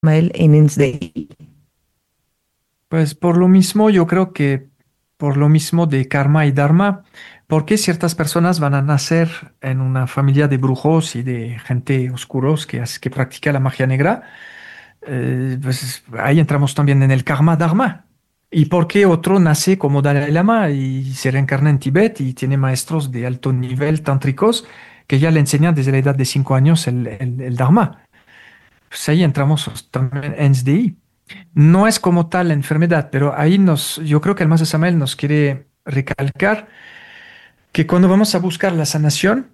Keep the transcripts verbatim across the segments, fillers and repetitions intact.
Mael en Ensday. Pues por lo mismo, yo creo que por lo mismo de karma y dharma, porque ciertas personas van a nacer en una familia de brujos y de gente oscuros que, hace- que practica la magia negra. Eh, pues ahí entramos también en el karma dharma. ¿Y por qué otro nace como Dalai Lama y se reencarna en Tíbet y tiene maestros de alto nivel tántricos que ya le enseñan desde la edad de cinco años el, el, el dharma? Pues ahí entramos también en S D I. No es como tal la enfermedad, pero ahí nos, yo creo que el Maestro Samael nos quiere recalcar que cuando vamos a buscar la sanación,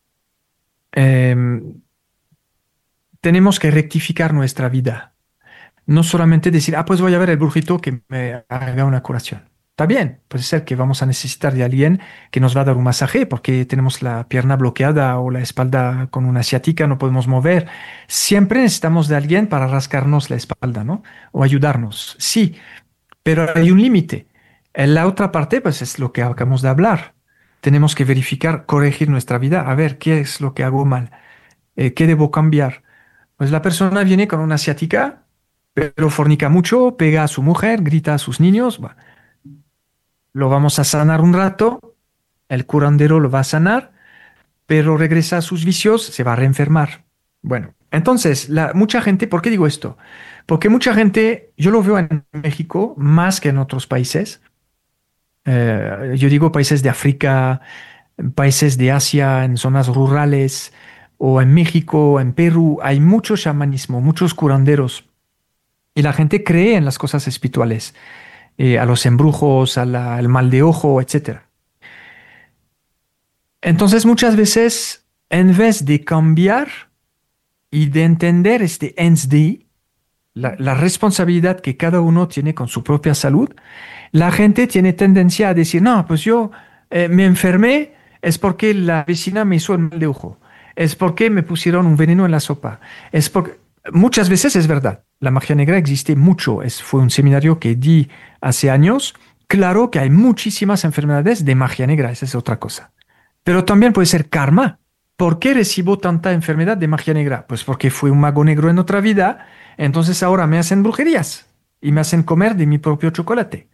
em, tenemos que rectificar nuestra vida. No solamente decir, ah, pues voy a ver el brujito que me haga una curación. Está bien, puede ser que vamos a necesitar de alguien que nos va a dar un masaje porque tenemos la pierna bloqueada o la espalda con una ciática, no podemos mover. Siempre necesitamos de alguien para rascarnos la espalda, ¿no? O ayudarnos. Sí, pero hay un límite. En la otra parte, pues es lo que acabamos de hablar. Tenemos que verificar, corregir nuestra vida, a ver qué es lo que hago mal, eh, qué debo cambiar. Pues la persona viene con una asiática, pero fornica mucho, pega a su mujer, grita a sus niños. Bueno, lo vamos a sanar un rato, el curandero lo va a sanar, pero regresa a sus vicios, se va a reenfermar. Bueno, entonces, la, mucha gente, ¿por qué digo esto? Porque mucha gente, yo lo veo en México más que en otros países. Eh, yo digo países de África, países de Asia, en zonas rurales, o en México, en Perú, hay mucho chamanismo, muchos curanderos, y la gente cree en las cosas espirituales, eh, a los embrujos, a la- al mal de ojo, etcétera. Entonces, muchas veces, en vez de cambiar y de entender este Ens Dei, la, la responsabilidad que cada uno tiene con su propia salud, la gente tiene tendencia a decir, no, pues yo eh, me enfermé, es porque la vecina me hizo el mal de ojo, es porque me pusieron un veneno en la sopa, es porque... Muchas veces es verdad, la magia negra existe mucho, es, fue un seminario que di hace años, claro que hay muchísimas enfermedades de magia negra, esa es otra cosa. Pero también puede ser karma. ¿Por qué recibo tanta enfermedad de magia negra? Pues porque fui un mago negro en otra vida, entonces ahora me hacen brujerías y me hacen comer de mi propio chocolate.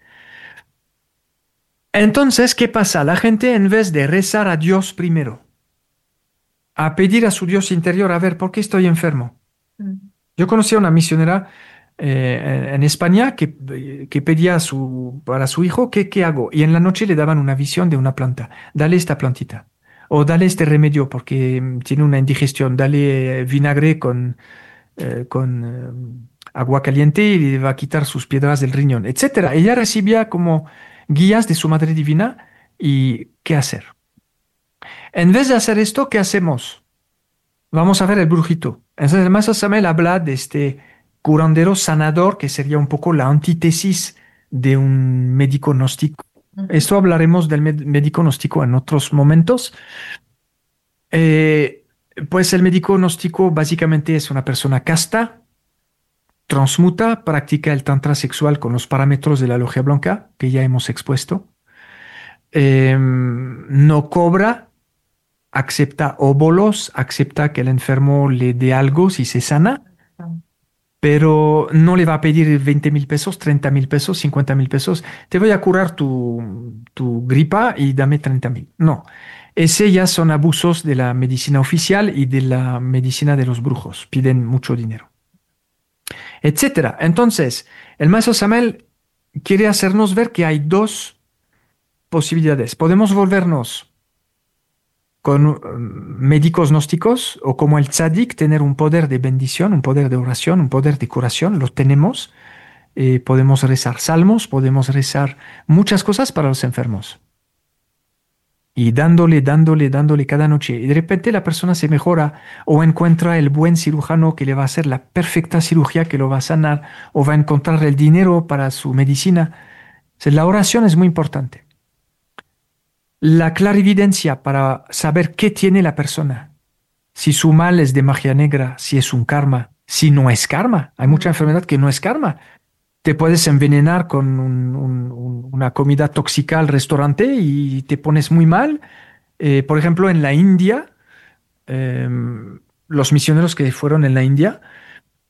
Entonces, ¿qué pasa? La gente en vez de rezar a Dios primero, a pedir a su Dios interior, a ver, ¿por qué estoy enfermo? Mm. Yo conocí a una misionera eh, en España que, que pedía a su, para su hijo, ¿qué, qué hago? Y en la noche le daban una visión de una planta. Dale esta plantita. O dale este remedio porque mm, tiene una indigestión. Dale eh, vinagre con, eh, con eh, agua caliente y le va a quitar sus piedras del riñón, etcétera. Ella recibía como guías de su madre divina y qué hacer. En vez de hacer esto, ¿qué hacemos? Vamos a ver el brujito. Entonces, el maestro Samuel habla de este curandero sanador, que sería un poco la antítesis de un médico gnóstico. Ujú. Esto hablaremos del med- médico gnóstico en otros momentos. Eh, pues el médico gnóstico básicamente es una persona casta, transmuta, practica el tantra sexual con los parámetros de la logia blanca, que ya hemos expuesto. Eh, no cobra, acepta óbolos, acepta que el enfermo le dé algo si se sana, pero no le va a pedir veinte mil pesos, treinta mil pesos, cincuenta mil pesos. Te voy a curar tu, tu gripa y dame treinta mil. No, ese ya son abusos de la medicina oficial y de la medicina de los brujos. Piden mucho dinero, etcétera. Entonces, el maestro Samuel quiere hacernos ver que hay dos posibilidades. Podemos volvernos con uh, médicos gnósticos o como el tzadik, tener un poder de bendición, un poder de oración, un poder de curación, lo tenemos. Eh, podemos rezar salmos, podemos rezar muchas cosas para los enfermos. Y dándole, dándole, dándole cada noche. Y de repente la persona se mejora o encuentra el buen cirujano que le va a hacer la perfecta cirugía que lo va a sanar o va a encontrar el dinero para su medicina. O sea, la oración es muy importante. La clarividencia para saber qué tiene la persona. Si su mal es de magia negra, si es un karma, si no es karma. Hay mucha Mm. enfermedad que no es karma. Te puedes envenenar con un- un- un- una comida tóxica al restaurante y te pones muy mal. Eh, por ejemplo, en la India, em, los misioneros que fueron en la India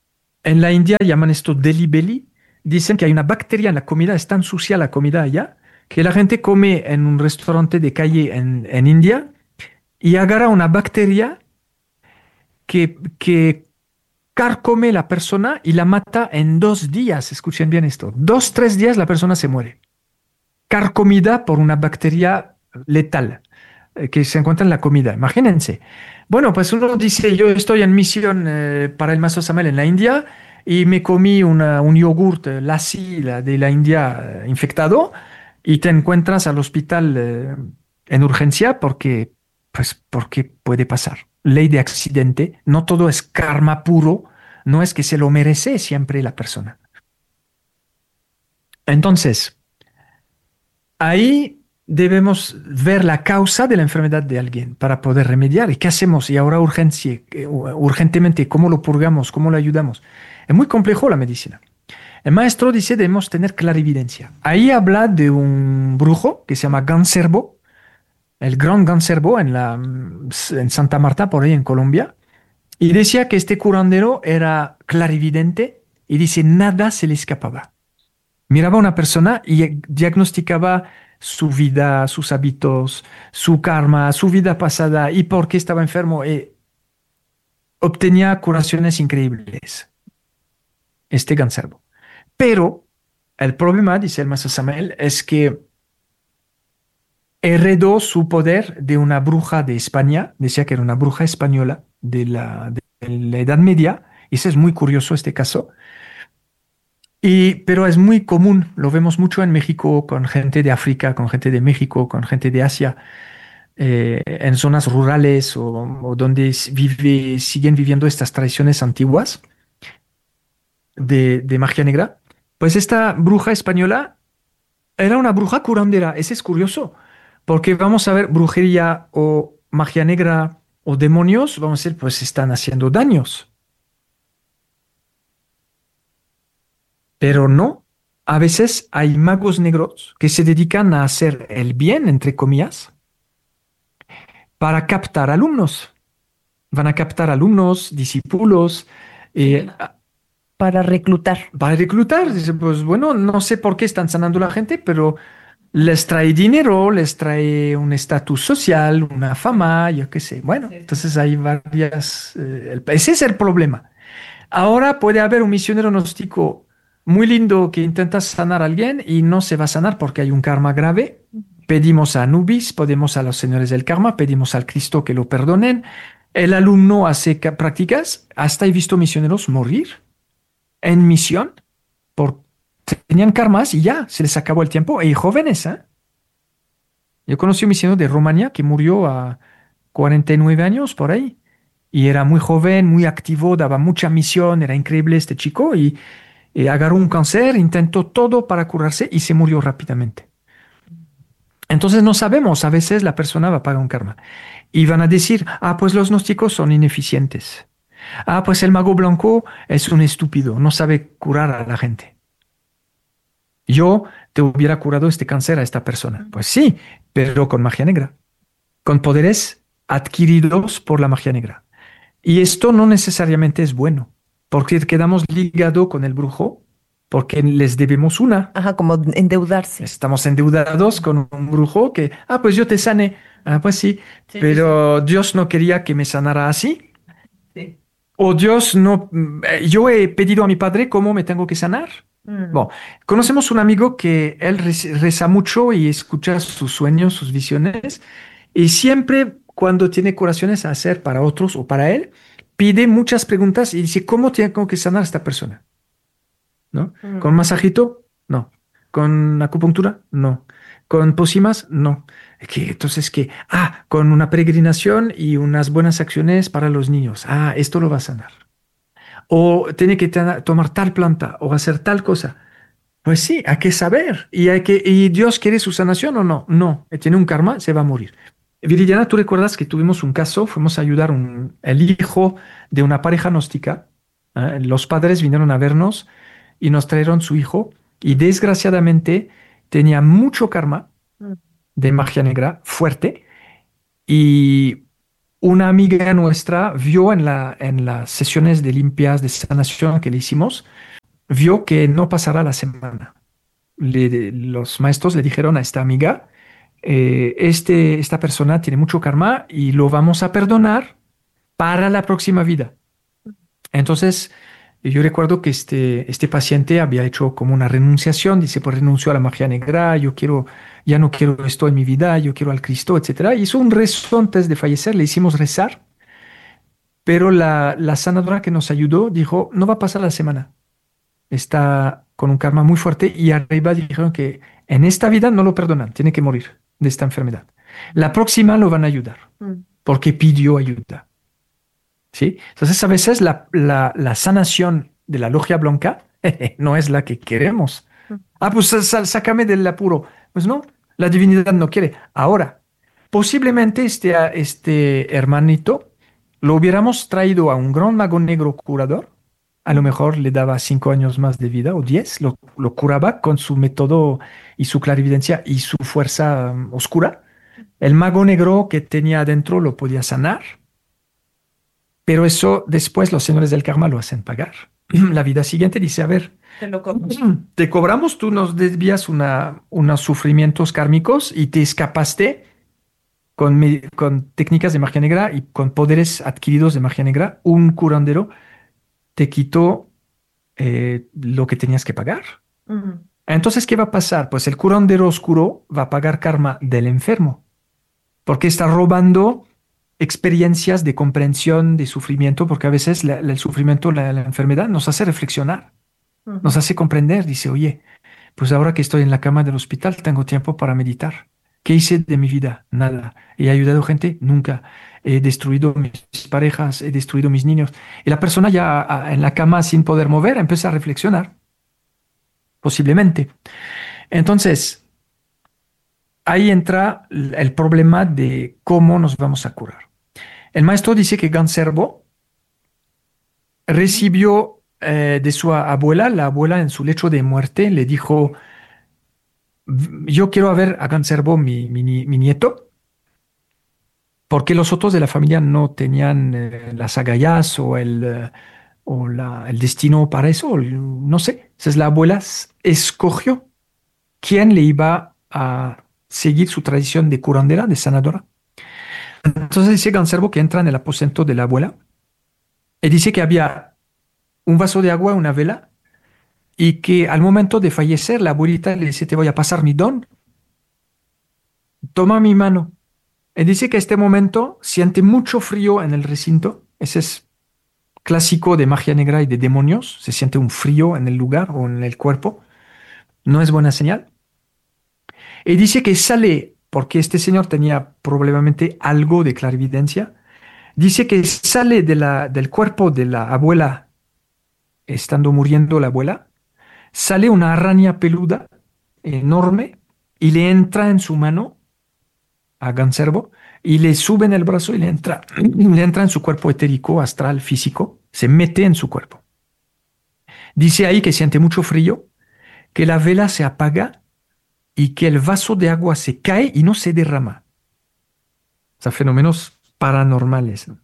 En la India llaman esto Delhi Belly. Dicen que hay una bacteria en la comida, es tan sucia la comida allá, que la gente come en un restaurante de calle en, en India y agarra una bacteria que, que carcome la persona y la mata en dos días. Escuchen bien esto. Dos, tres días la persona se muere. Carcomida por una bacteria letal eh, que se encuentra en la comida. Imagínense. Bueno, pues uno dice, yo estoy en misión eh, para el Maso Samel en la India y me comí una- un yogurt eh, lassi la de la India eh, infectado y te encuentras al hospital eh, en urgencia porque, pues, porque puede pasar. Ley de accidente, no todo es karma puro, no es que se lo merece siempre la persona. Entonces, ahí debemos ver la causa de la enfermedad de alguien para poder remediar. ¿Y qué hacemos? Y ahora urgencia, eh, urgentemente, ¿cómo lo purgamos? ¿Cómo lo ayudamos? Es muy complejo la medicina. El maestro dice debemos tener clarividencia. Ahí habla de un brujo que se llama Ganserbo, el gran Ganserbo en, la, en Santa Marta, por ahí en Colombia. Y decía que este curandero era clarividente y dice nada se le escapaba. Miraba a una persona y diagnosticaba su vida, sus hábitos, su karma, su vida pasada y por qué estaba enfermo. Y obtenía curaciones increíbles, este Ganservo. Pero el problema, dice el maestro Samael, es que heredó su poder de una bruja de España, decía que era una bruja española de la, de la Edad Media, y eso es muy curioso este caso. Y, pero es muy común, lo vemos mucho en México con gente de África, con gente de México, con gente de Asia, eh, en zonas rurales o, o donde s- vive, siguen viviendo estas tradiciones antiguas de, de magia negra. Pues esta bruja española era una bruja curandera. Ese es curioso, porque vamos a ver brujería o magia negra o demonios, vamos a decir, pues están haciendo daños. Pero no. A veces hay magos negros que se dedican a hacer el bien, entre comillas, para captar alumnos. Van a captar alumnos, discípulos, eh, a- Para reclutar. para reclutar. Dice, pues bueno, no sé por qué están sanando a la gente, pero les trae dinero, les trae un estatus social, una fama, yo qué sé. Bueno, entonces hay varias... eh, el- ese es el problema. Ahora puede haber un misionero gnóstico muy lindo que intenta sanar a alguien y no se va a sanar porque hay un karma grave. Pedimos a Anubis, pedimos a los señores del karma, pedimos al Cristo que lo perdonen. El alumno hace ca- prácticas, hasta he visto misioneros morir en misión por tenían karmas y ya, se les acabó el tiempo. Y jóvenes, ¿eh? Yo conocí un misionero de Rumanía que murió a cuarenta y nueve años por ahí. Y era muy joven, muy activo, daba mucha misión, era increíble este chico y, y agarró un cáncer, intentó todo para curarse y se murió rápidamente. Entonces no sabemos, a veces la persona va a pagar un karma. Y van a decir, ah, pues los gnósticos son ineficientes. Ah, pues el mago blanco es un estúpido, no sabe curar a la gente. Yo te hubiera curado este cáncer a esta persona. Pues sí, pero con magia negra, con poderes adquiridos por la magia negra. Y esto no necesariamente es bueno, porque quedamos ligados con el brujo, porque les debemos una. Ajá, como endeudarse. Estamos endeudados con un brujo que, ah, pues yo te sane. Ah, pues sí, Sí, sí, sí. pero Dios no quería que me sanara así. Sí. O Dios no, mm, eh, yo he pedido a mi padre cómo me tengo que sanar. Mm. Bueno, conocemos un amigo que él rez- reza mucho y escucha sus sueños, sus visiones, y siempre cuando tiene curaciones a hacer para otros o para él, pide muchas preguntas y dice, ¿cómo tengo que sanar a esta persona? ¿No? ¿Con Mm. masajito? No. ¿Con acupuntura? No. ¿Con pócimas? No. Que, entonces, ¿qué? Ah, con una peregrinación y unas buenas acciones para los niños. Ah, esto lo va a sanar. O tiene que ta- tomar tal planta o hacer tal cosa. Pues sí, hay que saber. ¿Y, hay que, ¿y Dios quiere su sanación o no? No. Tiene un karma, se va a morir. Viridiana, ¿tú recuerdas que tuvimos un caso? Fuimos a ayudar un, el hijo de una pareja gnóstica. ¿Eh? Los padres vinieron a vernos y nos trajeron su hijo y desgraciadamente tenía mucho karma Mm. de magia negra fuerte y una amiga nuestra vio en la, en las sesiones de limpias de sanación que le hicimos, vio que no pasará la semana. Le- los maestros le dijeron a esta amiga, eh, este, esta persona tiene mucho karma y lo vamos a perdonar para la próxima vida. Entonces, yo recuerdo que este, este paciente había hecho como una renunciación, dice, pues renuncio a la magia negra, yo quiero, ya no quiero esto en mi vida, yo quiero al Cristo, etcétera. Hizo un rezo antes de fallecer, le hicimos rezar, pero la, la sanadora que nos ayudó dijo, no va a pasar la semana, está con un karma muy fuerte y arriba dijeron que en esta vida no lo perdonan, tiene que morir de esta enfermedad. La próxima lo van a ayudar, Mm. porque pidió ayuda. ¿Sí? Entonces, a veces la, la, la sanación de la logia blanca no es la que queremos. Mm. Ah, pues sa- sa- sácame del apuro. Pues no, la divinidad no quiere. Ahora, posiblemente este, a- este hermanito lo hubiéramos traído a un gran mago negro curador. A lo mejor le daba cinco años más de vida o diez, lo, lo curaba con su método y su clarividencia y su fuerza um, oscura. El mago negro que tenía adentro lo podía sanar, pero eso después los señores del karma lo hacen pagar. La vida siguiente dice, a ver, Te lo cobro. te cobramos, tú nos desvías una, unos sufrimientos kármicos y te escapaste con, me- con técnicas de magia negra y con poderes adquiridos de magia negra. Un curandero te quitó eh, lo que tenías que pagar. Ujú. Entonces, ¿qué va a pasar? Pues el curandero oscuro va a pagar karma del enfermo, porque está robando experiencias de comprensión, de sufrimiento, porque a veces la- la- el sufrimiento, la, la enfermedad nos hace reflexionar, Ujú. nos hace comprender. Dice, oye, pues ahora que estoy en la cama del hospital, tengo tiempo para meditar. ¿Qué hice de mi vida? Nada. ¿He ayudado gente? Nunca. He destruido mis parejas, he destruido mis niños. Y la persona ya a- en la cama sin poder mover empieza a reflexionar, posiblemente. Entonces, ahí entra l- el problema de cómo nos vamos a curar. El maestro dice que Ganservo recibió eh, de su a- abuela, la abuela en su lecho de muerte le dijo, "V- yo quiero a ver a Ganservo, mi, mi, ni- mi nieto, porque los otros de la familia no tenían eh, las agallas o, el, eh, o la- el destino para eso, o el- no sé. Entonces la abuela s- escogió quién le iba a seguir su tradición de curandera, de sanadora. Entonces dice Ganservo que entra en el aposento de la abuela y dice que había un vaso de agua, una vela, y que al momento de fallecer la abuelita le dice, te voy a pasar mi don, toma mi mano. Y dice que este momento siente mucho frío en el recinto, ese es clásico de magia negra y de demonios, se siente un frío en el lugar o en el cuerpo, no es buena señal. Y dice que sale, porque este señor tenía probablemente algo de clarividencia, dice que sale de la, del cuerpo de la abuela, estando muriendo la abuela, sale una araña peluda enorme y le entra en su mano a Ganservo y le sube en el brazo y le entra, le entra en su cuerpo etérico, astral, físico, se mete en su cuerpo. Dice ahí que siente mucho frío, que la vela se apaga y que el vaso de agua se cae y no se derrama. O sea, fenómenos paranormales, ¿no?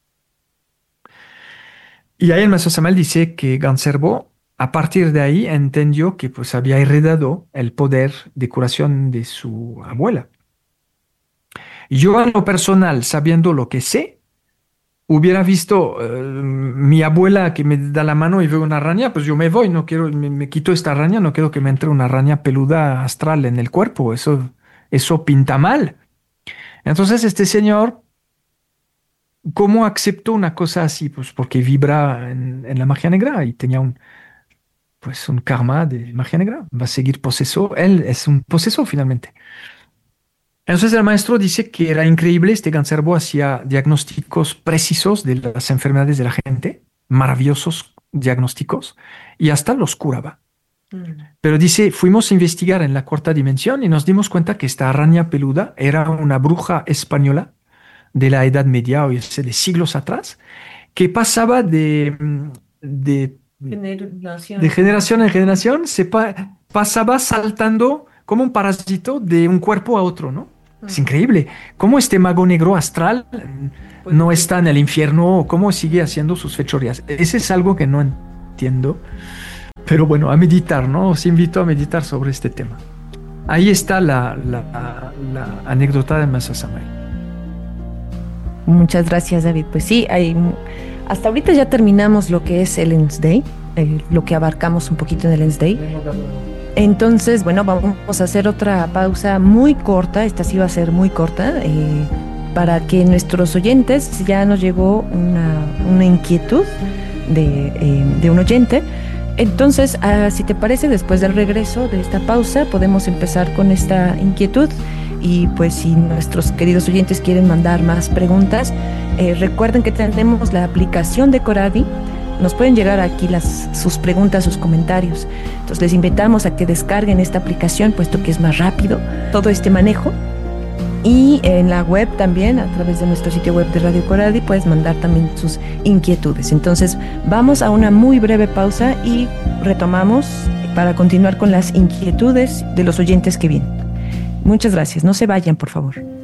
Y ahí el maestro Samuel dice que Ganservo, a partir de ahí, entendió que pues había heredado el poder de curación de su abuela. Yo en lo personal, sabiendo lo que sé, hubiera visto eh, mi abuela que me da la mano y veo una araña, pues yo me voy, no quiero, me, me quito esta araña, no quiero que me entre una araña peluda astral en el cuerpo, eso, eso pinta mal. Entonces este señor, ¿cómo aceptó una cosa así? Pues porque vibra en, en la magia negra y tenía un, pues un karma de magia negra, va a seguir poseso, él es un poseso finalmente. Entonces el maestro dice que era increíble, este Ganservo hacía diagnósticos precisos de las enfermedades de la gente, maravillosos diagnósticos, y hasta los curaba. Mm. Pero dice, fuimos a investigar en la cuarta dimensión y nos dimos cuenta que esta araña peluda era una bruja española de la Edad Media, o sea, de siglos atrás, que pasaba de, mm, de, Generación. de generación en generación, se pa- pasaba saltando como un parásito de un cuerpo a otro, ¿no? Es increíble. ¿Cómo este mago negro astral Pues no está en el infierno o cómo sigue haciendo sus fechorías? Ese es algo que no entiendo. Pero bueno, a meditar, ¿no? Os invito a meditar sobre este tema. Ahí está la, la, la anécdota de Masa Samai. Muchas gracias, David. Pues sí, hay, hasta ahorita ya terminamos lo que es el Ends Day, eh, lo que abarcamos un poquito en el Ends Day. Entonces, bueno, vamos a hacer otra pausa muy corta, esta sí va a ser muy corta, eh, para que nuestros oyentes, ya nos llegó una, una inquietud de, eh, de un oyente. Entonces, ah, si te parece, después del regreso de esta pausa, podemos empezar con esta inquietud. Y pues si nuestros queridos oyentes quieren mandar más preguntas, eh, recuerden que tenemos la aplicación de Coradi. Nos pueden llegar aquí las, sus preguntas, sus comentarios. Entonces les invitamos a que descarguen esta aplicación, puesto que es más rápido todo este manejo. Y en la web también, a través de nuestro sitio web de Radio Coradi, puedes mandar también sus inquietudes. Entonces vamos a una muy breve pausa y retomamos para continuar con las inquietudes de los oyentes que vienen. Muchas gracias. No se vayan, por favor.